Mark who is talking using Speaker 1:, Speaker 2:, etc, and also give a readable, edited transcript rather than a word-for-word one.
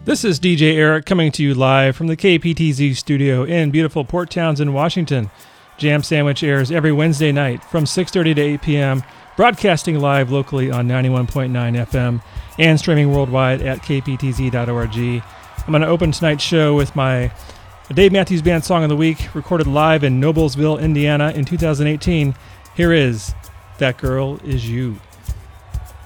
Speaker 1: This is DJ Eric coming to you live from the KPTZ studio in beautiful Port Townsend, Washington. Jam Sandwich airs every Wednesday night from 6:30 to 8 p.m., broadcasting live locally on 91.9 FM and streaming worldwide at kptz.org. I'm going to open tonight's show with my Dave Matthews Band Song of the Week, recorded live in Noblesville, Indiana in 2018. Here is That Girl Is You.